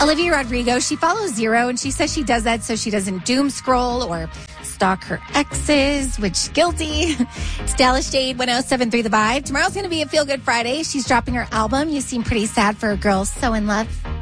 Olivia Rodrigo, she follows Zero, and she says she does that so she doesn't doom scroll or stalk her exes, which guilty. It's Dallas Jade, 107.3 The Vibe. Tomorrow's going to be a Feel Good Friday. She's dropping her album. You seem pretty sad for a girl so in love.